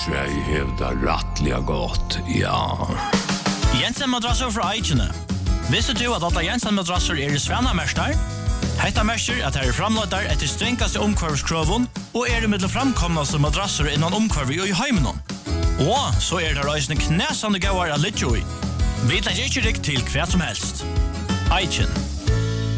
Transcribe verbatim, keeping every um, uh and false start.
Sverige hävdar rattliga gott, ja. Jensen madrasser fra Eichene. Visste du at alla Jensen madrasser er i Svennamerstar? Hetta merker at her er framlåtar etter strengaste omkvarvskrovun og er i middel framkomnaste madrasser innan omkvarvi og i heimenon. Og så er det reisende knæsande gauar a litjo i. Vi tar ikke rikk til hva som helst. Eichen.